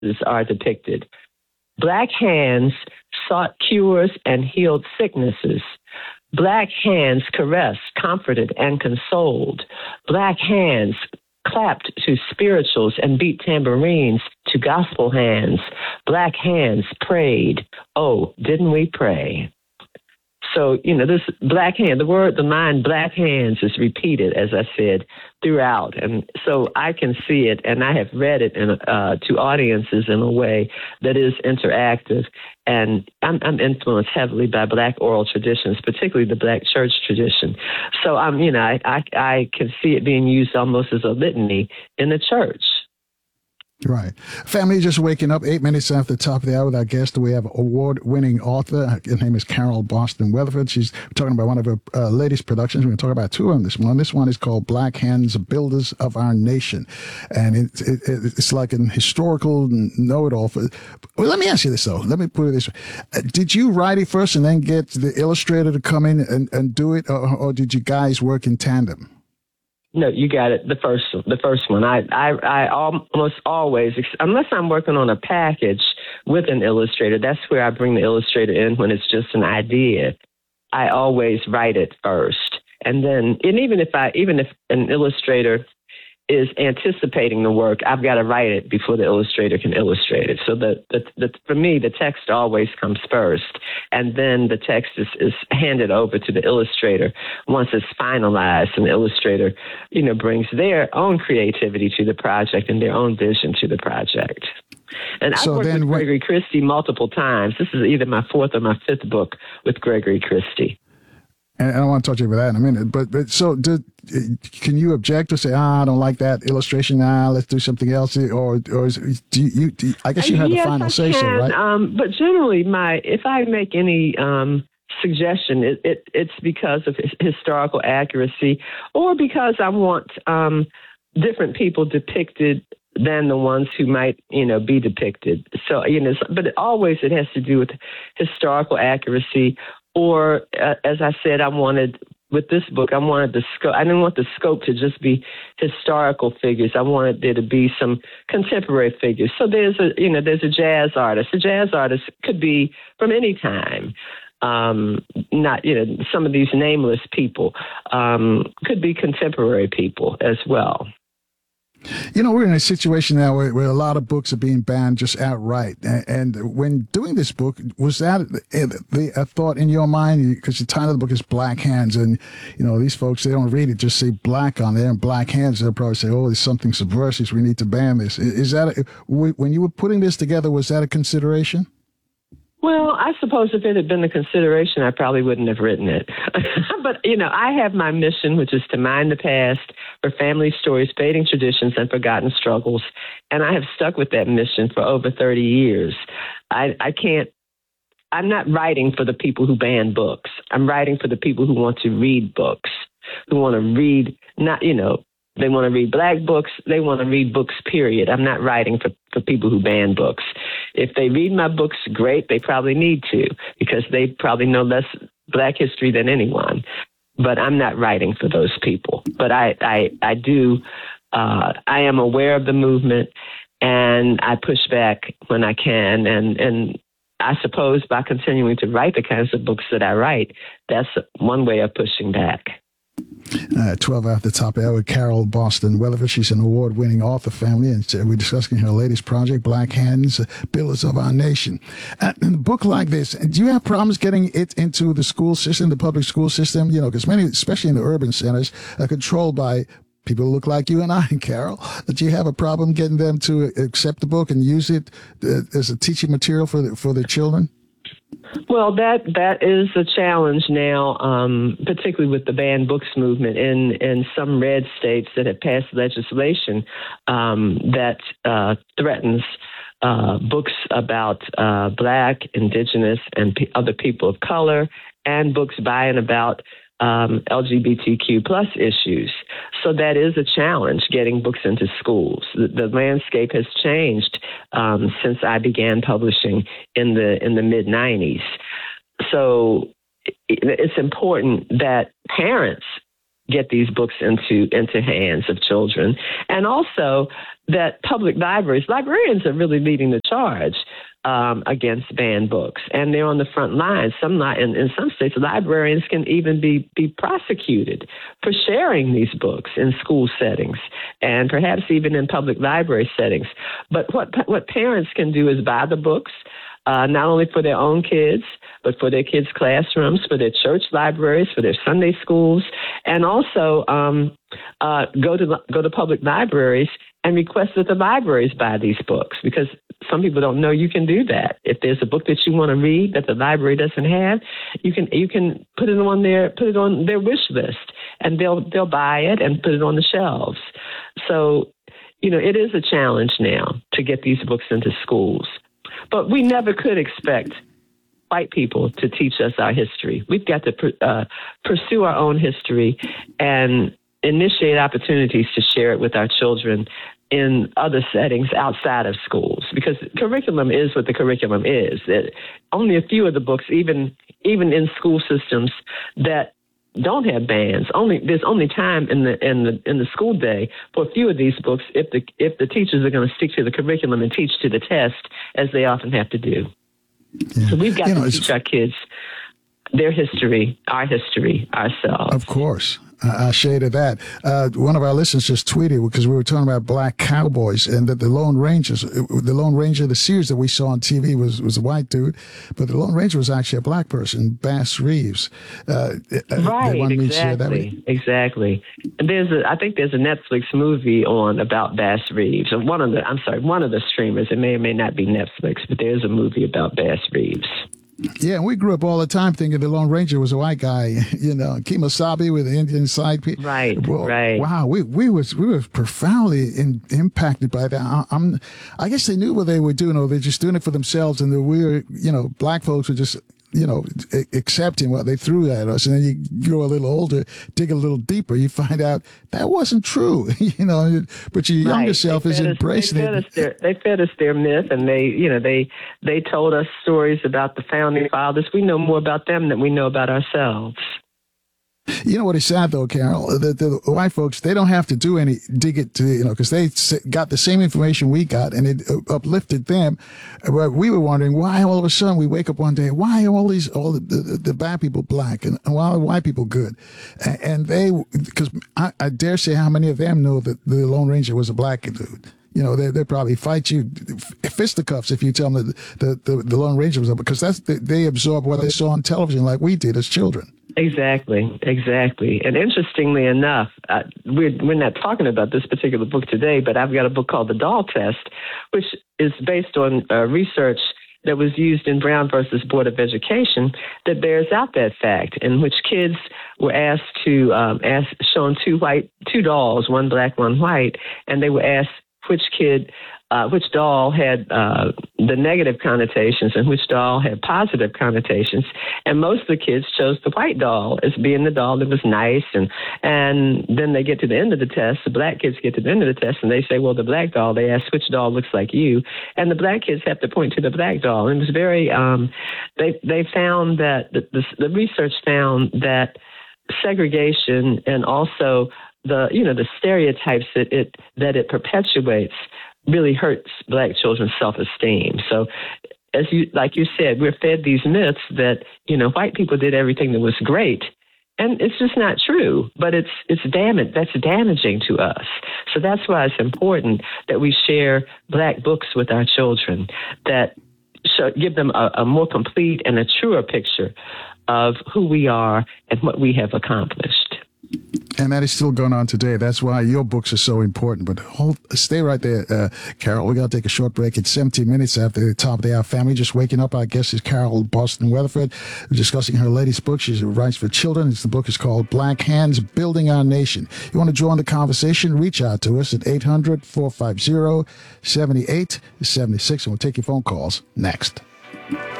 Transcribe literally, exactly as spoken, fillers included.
are depicted. Black hands sought cures and healed sicknesses. Black hands caressed, comforted, and consoled. Black hands clapped to spirituals and beat tambourines to gospel hands. Black hands prayed. Oh, didn't we pray? So, you know, this black hand, the word, the line black hands is repeated, as I said, throughout. And so I can see it, and I have read it in, uh, to audiences in a way that is interactive. And I'm, I'm influenced heavily by Black oral traditions, particularly the Black church tradition. So, I'm, you know, I, I, I can see it being used almost as a litany in the church. Right. Family, just waking up eight minutes after the top of the hour with our guest. We have award-winning author. Her name is Carol Boston Weatherford. She's talking about one of her uh, latest productions. We're going to talk about two of them this one. This one is called Black Hands, Builders of Our Nation. And it, it, it's like an historical know-it-all. For, well, let me ask you this, though. Let me put it this way. Uh, did you write it first and then get the illustrator to come in and, and do it, or, or did you guys work in tandem? No, you got it. The first, the first one. I, I, I almost always, unless I'm working on a package with an illustrator, that's where I bring the illustrator in when it's just an idea. I always write it first, and then, and even if I, even if an illustrator is anticipating the work, I've got to write it before the illustrator can illustrate it. So the, the, the for me, the text always comes first, and then the text is, is handed over to the illustrator once it's finalized, and the illustrator, you know, brings their own creativity to the project and their own vision to the project. And I've so worked with Gregory what... Christie multiple times. This is either my fourth or my fifth book with Gregory Christie. And I want to talk to you about that in a minute. But but so did, can you object or say, ah, I don't like that illustration now, let's do something else? Or or is, do you, do you, I guess you have yes, the final I say can, so, right? Um, but generally, my if I make any um, suggestion, it, it, it's because of historical accuracy or because I want um, different people depicted than the ones who might, you know, be depicted. So, you know, but it, always it has to do with historical accuracy. Or, uh, as I said, I wanted, with this book, I wanted the scope, I didn't want the scope to just be historical figures. I wanted there to be some contemporary figures. So there's a, you know, there's a jazz artist. A jazz artist could be from any time. Um, not, you know, some of these nameless people um, could be contemporary people as well. You know, we're in a situation now where, where a lot of books are being banned just outright. And, and when doing this book, was that the, the a thought in your mind? Because the title of the book is Black Hands. And, you know, these folks, they don't read it, just say black on there and black hands. They'll probably say, oh, there's something subversive. We need to ban this. Is that, a, when you were putting this together, was that a consideration? Well, I suppose if it had been a consideration, I probably wouldn't have written it. But, you know, I have my mission, which is to mine the past for family stories, fading traditions, and forgotten struggles. And I have stuck with that mission for over thirty years. I, I can't, I'm not writing for the people who ban books. I'm writing for the people who want to read books, who want to read, not, you know, they want to read Black books. They want to read books, period. I'm not writing for, for people who ban books. If they read my books, great. They probably need to because they probably know less Black history than anyone. But I'm not writing for those people. But I, I, I do, uh, I am aware of the movement, and I push back when I can. And, and I suppose by continuing to write the kinds of books that I write, that's one way of pushing back. Uh, twelve after the top hour with Carol Boston Weatherford. She's an award-winning author family, and we're discussing her latest project, Black Hands, Builders of Our Nation. Uh, in a book like this, do you have problems getting it into the school system, the public school system? You know, because many, especially in the urban centers, are controlled by people who look like you and I, Carol. Do you have a problem getting them to accept the book and use it uh, as a teaching material for the, for their children? Well, that that is a challenge now, um, particularly with the banned books movement in, in some red states that have passed legislation um, that uh, threatens uh, books about uh, Black, Indigenous, and p- other people of color, and books by and about um, L G B T Q plus issues. So that is a challenge, getting books into schools. The, the landscape has changed um, since I began publishing in the in the mid nineties. So it, it's important that parents get these books into into hands of children. And also that public libraries, librarians are really leading the charge um, against banned books. And they're on the front lines. Some li- in, in some states, librarians can even be, be prosecuted for sharing these books in school settings and perhaps even in public library settings. But what what parents can do is buy the books, Uh, not only for their own kids, but for their kids' classrooms, for their church libraries, for their Sunday schools, and also um, uh, go to go to public libraries and request that the libraries buy these books, because some people don't know you can do that. If there's a book that you want to read that the library doesn't have, you can you can put it on their put it on their wish list, and they'll they'll buy it and put it on the shelves. So, you know, it is a challenge now to get these books into schools. But we never could expect white people to teach us our history. We've got to uh, pursue our own history and initiate opportunities to share it with our children in other settings outside of schools, because curriculum is what the curriculum is. It, only a few of the books, even even in school systems that don't have bans. Only there's only time in the in the in the school day for a few of these books if the if the teachers are going to stick to the curriculum and teach to the test, as they often have to do. Yeah. So we've got you know, to teach our kids their history, our history, ourselves. Of course. I, I shade of that. Uh, one of our listeners just tweeted, because we were talking about black cowboys, and that the Lone Rangers, the Lone Ranger, the series that we saw on T V was, was a white dude, but the Lone Ranger was actually a black person, Bass Reeves. Uh, right, exactly, exactly. And there's a, I think there's a Netflix movie on about Bass Reeves. One of the, I'm sorry, one of the streamers. It may or may not be Netflix, but there's a movie about Bass Reeves. Yeah, and we grew up all the time thinking the Lone Ranger was a white guy, you know, Kemosabe with the Indian side piece. Right, well, right. Wow, we we was we were profoundly in, impacted by that. I, I'm, I guess they knew what they were doing, or they're just doing it for themselves, and the we were, you know, black folks were just, you know, accepting what they threw at us. And then you grow a little older, dig a little deeper, you find out that wasn't true, you know, but your younger right. self is us, embracing they fed it. Us their, they fed us their myth, and they, you know, they, they told us stories about the founding fathers. We know more about them than we know about ourselves. You know what is sad, though, Carol? The, the white folks, they don't have to do any dig it to, you know, because they got the same information we got, and it uplifted them. But we were wondering why all of a sudden we wake up one day, why are all these, all the, the, the bad people black, and why are white people good? And they, because I, I dare say how many of them know that the Lone Ranger was a black dude. You know, they they probably fight you fisticuffs if you tell them that the, the, the Lone Ranger was up, because that's the, they absorb what they saw on television like we did as children. Exactly, exactly. And interestingly enough, uh, we're, we're not talking about this particular book today, but I've got a book called The Doll Test, which is based on uh, research that was used in Brown versus Board of Education that bears out that fact, in which kids were asked to, um, ask, shown two white, two dolls, one black, one white, and they were asked which kid, uh, which doll had uh, the negative connotations and which doll had positive connotations. And most of the kids chose the white doll as being the doll that was nice. And and then they get to the end of the test, the black kids get to the end of the test, and they say, well, the black doll, they ask which doll looks like you. And the black kids have to point to the black doll. And it was very, um, they, they found that, the, the, the research found that segregation and also the, you know, the stereotypes that it that it perpetuates really hurts black children's self-esteem. So, as you like you said, we're fed these myths that, you know, white people did everything that was great, and it's just not true. But it's it's damage that's damaging to us. So that's why it's important that we share black books with our children that show, give them a, a more complete and a truer picture of who we are and what we have accomplished. And that is still going on today. That's why your books are so important. But hold, stay right there, uh, Carol. We got to take a short break. It's seventeen minutes after the top of the hour. Family just waking up. Our guest is Carol Boston Weatherford. We're discussing her latest book. She writes for children. It's, the book is called Black Hands, Building Our Nation. You want to join the conversation? Reach out to us at eight hundred, four five zero, seven eight seven six, and we'll take your phone calls next.